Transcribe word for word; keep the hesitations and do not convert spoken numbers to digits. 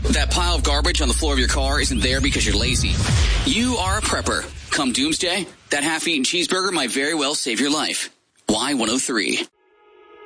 That pile of garbage on the floor of your car isn't there because you're lazy. You are a prepper. Come doomsday, that half-eaten cheeseburger might very well save your life. Y one oh three.